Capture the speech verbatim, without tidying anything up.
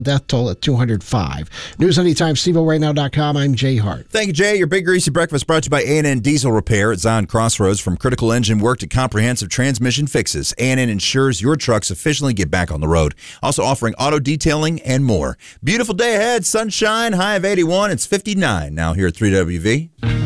death toll at two hundred five. News Anytime, Steve O right now dot com. I'm Jay Hart. Thank you, Jay. Your Big Greasy Breakfast brought to you by A and N Diesel Repair at Zion Crossroads. From critical engine work to comprehensive transmission fixes, A and N ensures your trucks efficiently get back on the road. Also offering auto detailing and more. Beautiful day ahead. Sunshine, high of eighty-one. It's fifty-nine now here at three W V.